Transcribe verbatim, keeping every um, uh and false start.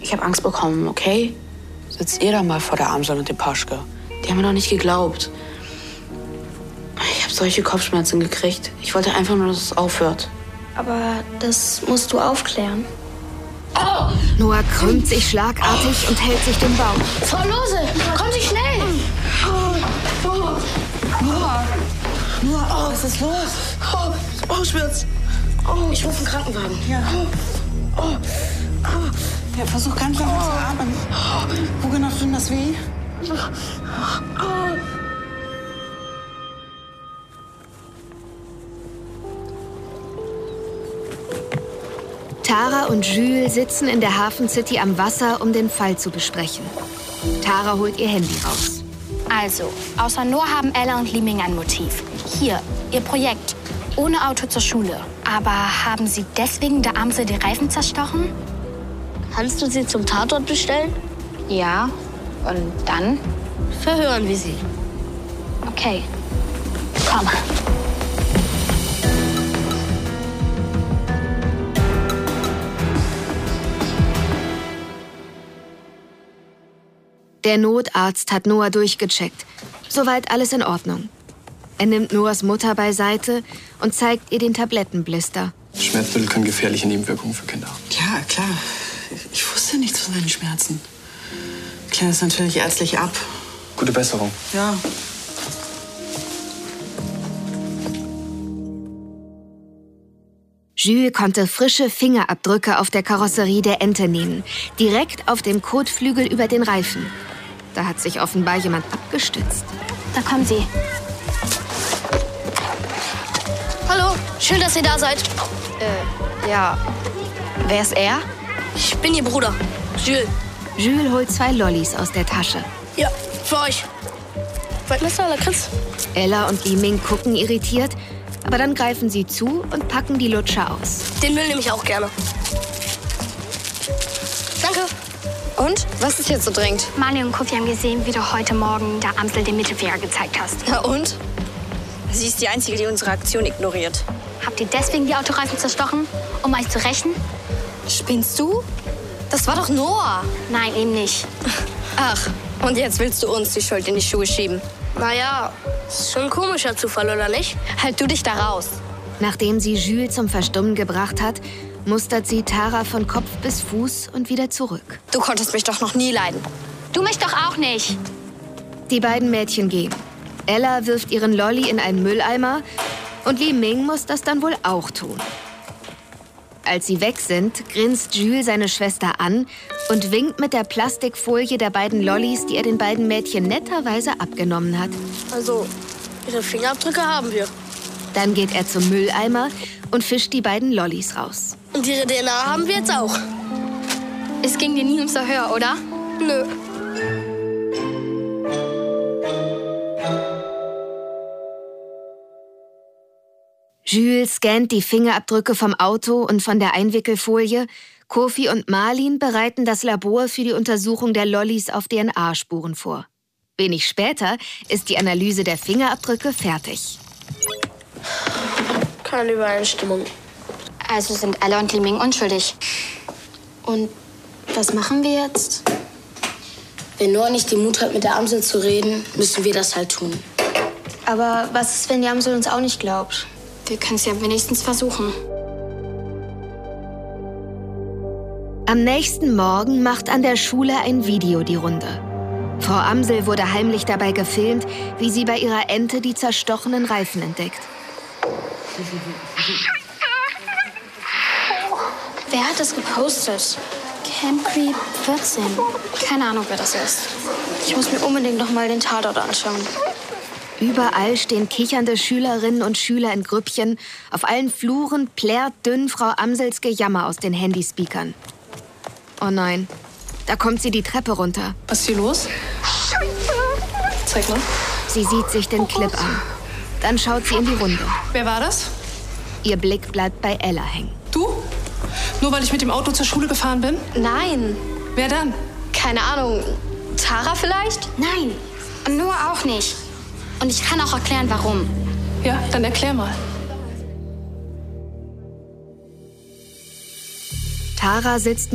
Ich habe Angst bekommen, okay? Sitzt ihr da mal vor der Amsel und dem Paschke. Die haben mir noch nicht geglaubt. Ich habe solche Kopfschmerzen gekriegt. Ich wollte einfach nur, dass es aufhört. Aber das musst du aufklären. Oh! Noah krümmt sich schlagartig und hält sich den Bauch. Frau Lose, kommen Sie schnell! Oh, oh. Noah, Noah, oh, was ist los? Oh, oh Schmerz. Oh, ich rufe einen Krankenwagen. Ja. Oh, oh, oh. Ja, versuch ganz langsam zu atmen. Oh, wo genau tut das weh? Oh. Tara und Jules sitzen in der Hafen City am Wasser, um den Fall zu besprechen. Tara holt ihr Handy raus. Also, außer Noah haben Ella und Li-Ming ein Motiv. Hier, ihr Projekt. Ohne Auto zur Schule. Aber haben sie deswegen der Amsel die Reifen zerstochen? Kannst du sie zum Tatort bestellen? Ja. Und dann? Verhören wir sie. Okay. Komm. Der Notarzt hat Noah durchgecheckt. Soweit alles in Ordnung. Er nimmt Noahs Mutter beiseite und zeigt ihr den Tablettenblister. Schmerzmittel können gefährliche Nebenwirkungen für Kinder haben. Ja, klar. Ich wusste nichts von seinen Schmerzen. Klär das natürlich ärztlich ab. Gute Besserung. Ja. Jules konnte frische Fingerabdrücke auf der Karosserie der Ente nehmen. Direkt auf dem Kotflügel über den Reifen. Da hat sich offenbar jemand abgestützt. Da kommen sie. Hallo, schön, dass ihr da seid. Äh, ja. Wer ist er? Ich bin Ihr Bruder, Jules. Jules holt zwei Lollis aus der Tasche. Ja, für euch. Waldmesser oder Chris? Ella und Li-Ming gucken irritiert, aber dann greifen sie zu und packen die Lutscher aus. Den Müll nehme ich auch gerne. Danke. Und? Was ist jetzt so dringend? Mali und Kofi haben gesehen, wie du heute Morgen der Amsel den Mittelfinger gezeigt hast. Na und? Sie ist die Einzige, die unsere Aktion ignoriert. Habt ihr deswegen die Autoreifen zerstochen, um euch zu rächen? Spinnst du? Das war doch Noah. Nein, eben nicht. Ach, und jetzt willst du uns die Schuld in die Schuhe schieben? Naja, ist schon ein komischer Zufall, oder nicht? Halt du dich da raus. Nachdem sie Jules zum Verstummen gebracht hat, mustert sie Tara von Kopf bis Fuß und wieder zurück. Du konntest mich doch noch nie leiden. Du mich doch auch nicht. Die beiden Mädchen gehen. Ella wirft ihren Lolli in einen Mülleimer und Li-Ming muss das dann wohl auch tun. Als sie weg sind, grinst Jules seine Schwester an und winkt mit der Plastikfolie der beiden Lollis, die er den beiden Mädchen netterweise abgenommen hat. Also, Ihre Fingerabdrücke haben wir. Dann geht er zum Mülleimer und fischt die beiden Lollis raus. Und Ihre D N A haben wir jetzt auch. Es ging dir nie ums Verhör, oder? Nö. Jules scannt die Fingerabdrücke vom Auto und von der Einwickelfolie. Kofi und Marlin bereiten das Labor für die Untersuchung der Lollis auf D N A-Spuren vor. Wenig später ist die Analyse der Fingerabdrücke fertig. Keine Übereinstimmung. Also sind Ella und Li-Ming unschuldig. Und was machen wir jetzt? Wenn Noah nicht den Mut hat, mit der Amsel zu reden, müssen wir das halt tun. Aber was ist, wenn die Amsel uns auch nicht glaubt? Wir können es ja wenigstens versuchen. Am nächsten Morgen macht an der Schule ein Video die Runde. Frau Amsel wurde heimlich dabei gefilmt, wie sie bei ihrer Ente die zerstochenen Reifen entdeckt. Wer hat das gepostet? Camp Creep vierzehn. Keine Ahnung, wer das ist. Ich muss mir unbedingt noch mal den Tatort anschauen. Überall stehen kichernde Schülerinnen und Schüler in Grüppchen. Auf allen Fluren plärt dünn Frau Amsels Gejammer aus den Handyspeakern. Oh nein, da kommt sie die Treppe runter. Was ist hier los? Zeig mal. Sie sieht sich den Clip an. Dann schaut sie in die Runde. Wer war das? Ihr Blick bleibt bei Ella hängen. Du? Nur weil ich mit dem Auto zur Schule gefahren bin? Nein. Wer dann? Keine Ahnung. Tara vielleicht? Nein, Noah auch nicht. Und ich kann auch erklären, warum. Ja, dann erklär mal. Tara sitzt